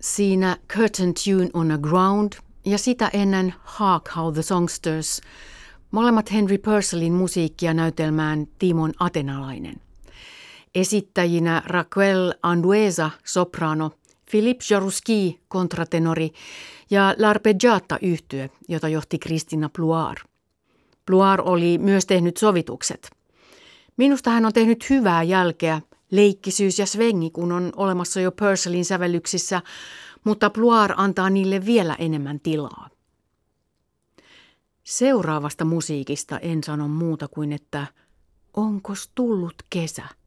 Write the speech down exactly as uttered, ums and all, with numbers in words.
siinä Curtain Tune on a Ground ja sitä ennen Hark How the Songsters, molemmat Henry Purcellin musiikkia näytelmään Timon Atenalainen. Esittäjinä Raquel Andueza, soprano, Philippe Jarouski, kontratenori ja L'Arpeggiata-yhtye, jota johti Christina Pluar. Pluar oli myös tehnyt sovitukset. Minusta hän on tehnyt hyvää jälkeä, leikkisyys ja svengi, kun on olemassa jo Purcellin sävellyksissä, mutta Pluar antaa niille vielä enemmän tilaa. Seuraavasta musiikista en sano muuta kuin, että onkos tullut kesä?